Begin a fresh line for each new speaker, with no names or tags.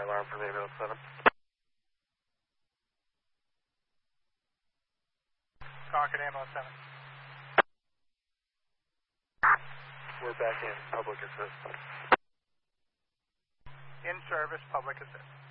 fire alarm from ambulance 7.
Concord ambulance 7.
We're back in public assist.
In service, public assist.